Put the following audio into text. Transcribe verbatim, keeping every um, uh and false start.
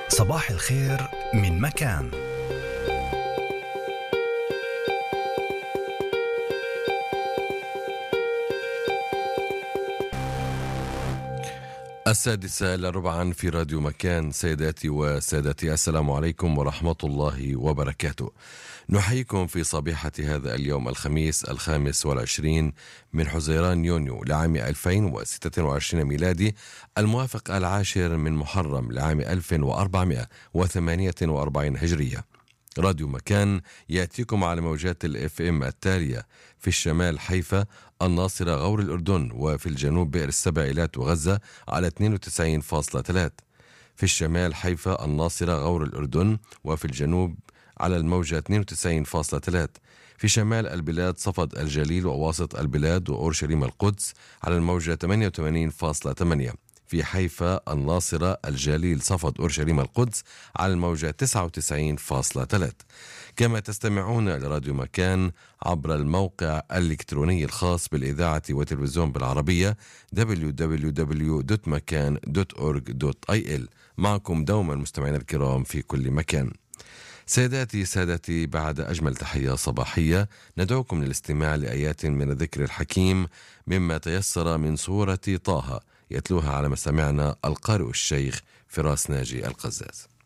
صباح الخير من مكان. السادسة إلى ربعا في راديو مكان. سيداتي وسادتي، السلام عليكم ورحمة الله وبركاته. نحييكم في صبيحة هذا اليوم الخميس الخامس والعشرين من حزيران يونيو لعام ألفين وستة وعشرين ميلادي، الموافق العاشر من محرم لعام ألف وأربعمائة وثمانية وأربعين هجرية. راديو مكان يأتيكم على موجات الاف ام التالية: في الشمال حيفا، الناصرة، غور الأردن، وفي الجنوب بئر السبع إيلات وغزة على اثنين وتسعين فاصلة ثلاثة. في الشمال حيفا، الناصرة، غور الأردن، وفي الجنوب على الموجة اثنين وتسعين فاصلة ثلاثة. في شمال البلاد صفد الجليل وواسط البلاد وأورشليم القدس على الموجة ثمانية وثمانين فاصلة ثمانية. في حيفا، الناصرة، الجليل، صفد أورشليم القدس على الموجة تسعة وتسعين فاصلة ثلاثة. كما تستمعون لراديو مكان عبر الموقع الإلكتروني الخاص بالإذاعة والتلفزيون بالعربية دبليو دبليو دبليو دوت مكان دوت أورغ دوت آي إل. معكم دوما مستمعين الكرام في كل مكان. ساداتي سادتي، بعد أجمل تحية صباحية ندعوكم للاستماع لآيات من الذكر الحكيم مما تيسر من سورة طه، يتلوها على مسامعنا القارئ الشيخ فراس ناجي القزاز.